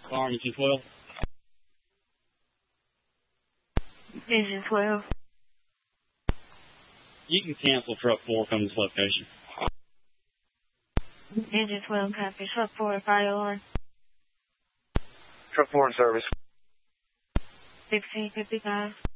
Farmington 12. Engine 12. You can cancel truck 4 from this location. Engine 12, copy. Truck 4, fire on. Truck 4 in service. 1655.